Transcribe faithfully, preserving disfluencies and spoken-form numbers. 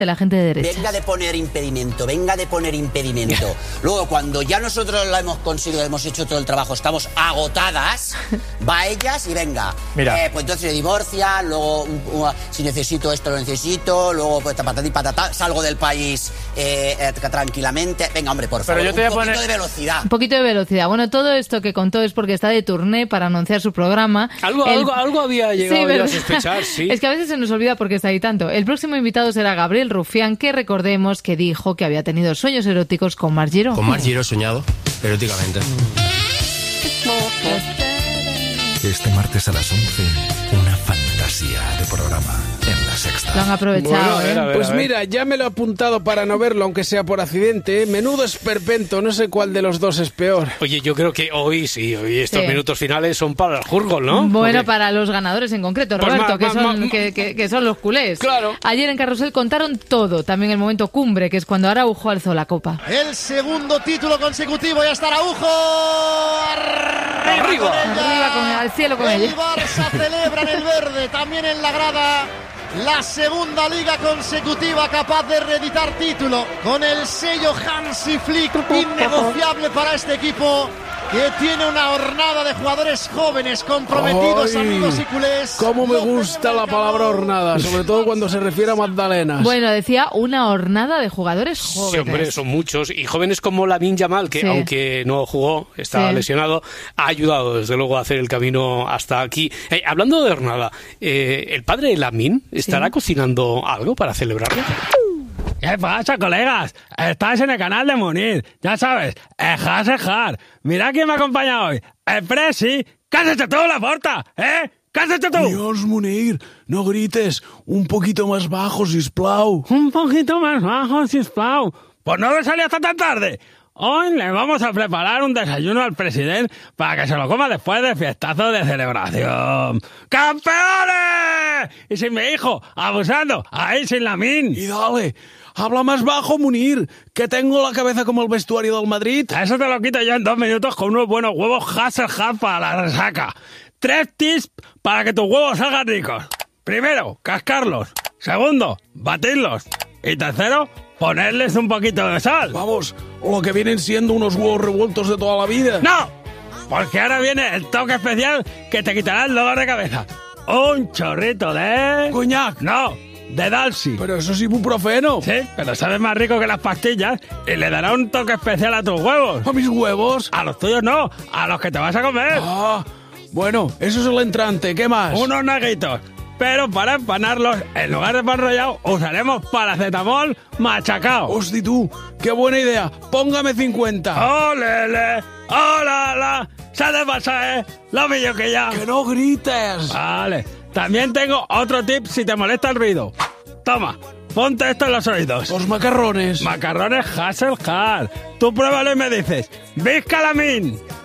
de la gente de derecha. Venga de poner impedimento, venga de poner impedimento. Luego, cuando ya nosotros lo hemos conseguido, hemos hecho todo el trabajo, estamos agotadas, va a ellas y venga. Mira. Eh, pues entonces se divorcia, luego uh, uh, si necesito esto lo necesito, luego pues patatí patata, salgo del país eh, eh, tranquilamente. Venga, hombre, por favor, Pero yo te voy a un poquito poner... de velocidad. Un poquito de velocidad. Bueno, todo esto que contó es porque está de turné para anunciar su programa. Algo, El... algo, algo había llegado sí, yo a sospechar, sí. Es que a veces se nos olvida porque está ahí tanto. El próximo invitado será Gabriel Rufián, que recordemos que dijo que había tenido sueños eróticos con Marc Giró. Con Marc Giró he soñado eróticamente. Este martes a las once, una fantasía de programa en La Sexta. Lo han aprovechado, Bueno, a ver, ¿eh? a ver, Pues a ver. mira, ya me lo he apuntado para no verlo, aunque sea por accidente. Menudo esperpento, no sé cuál de los dos es peor. Oye, yo creo que hoy sí, hoy estos Sí. minutos finales son para el Jurgol, ¿no? Bueno, Porque- para los ganadores en concreto, Pues Roberto, ma- que, ma- son, ma- que, que- que son los culés. Claro. Ayer en Carrusel contaron todo, también el momento cumbre, que es cuando Araujo alzó la copa. El segundo título consecutivo, ya está Araujo. Arriba, Arriba. con ella. Arriba con- al cielo con el ella. Barça celebra en el verde, también en la grada. La segunda liga consecutiva capaz de reeditar título con el sello Hansi Flick, innegociable para este equipo que tiene una hornada de jugadores jóvenes comprometidos, Ay, amigos y culés. Cómo me Lo gusta celebra la el palabra Camp Nou. hornada, sobre todo cuando se refiere a magdalenas. Bueno, decía una hornada de jugadores jóvenes. Sí, hombre, son muchos. Y jóvenes como Lamine Yamal, que Sí. aunque no jugó, está Sí. lesionado, ha ayudado desde luego a hacer el camino hasta aquí. Eh, hablando de hornada, eh, ¿el padre de Lamine estará Sí. cocinando algo para celebrarlo? ¿Qué pasa, colegas? Estás en el canal de Munir. Ya sabes, ejas, ejar. Mira quién me acompaña hoy. El Presi. ¿Qué has hecho tú, Laporta? ¿Eh? ¿Qué has hecho tú? Dios, Munir, no grites. Un poquito más bajo, sisplau. Un poquito más bajo, sisplau. Pues no me salí hasta tan tarde. Hoy le vamos a preparar un desayuno al presidente para que se lo coma después del fiestazo de celebración. ¡Campeones! Y sin mi hijo, abusando, ahí sin Lamine. Y dale, habla más bajo, Munir, que tengo la cabeza como el vestuario del Madrid. Eso te lo quito yo en dos minutos con unos buenos huevos Hasselhoff para la resaca. Tres tips para que tus huevos salgan ricos. Primero, cascarlos. Segundo, batirlos. Y tercero, ponerles un poquito de sal. Vamos, lo que vienen siendo unos huevos revueltos de toda la vida. ¡No! Porque ahora viene el toque especial que te quitará el dolor de cabeza. Un chorrito de... Coñac. No, de Dalsy. Pero eso es ibuprofeno. Sí, pero sabe más rico que las pastillas y le dará un toque especial a tus huevos. ¿A mis huevos? A los tuyos no, a los que te vas a comer. Ah, bueno, eso es el entrante. ¿Qué más? Unos naguitos. Pero para empanarlos, en lugar de pan rallado, usaremos paracetamol machacado. Hosti tú, qué buena idea. Póngame cincuenta. ¡Olele! ¡Hola! ¡Se te pasa, eh! ¡Lo mío que ya! ¡Que no grites! Vale. También tengo otro tip si te molesta el ruido. Toma, ponte esto en los oídos. Los macarrones. Macarrones Hasselhoff. Tú pruébalo y me dices, ¡Visca Lamine!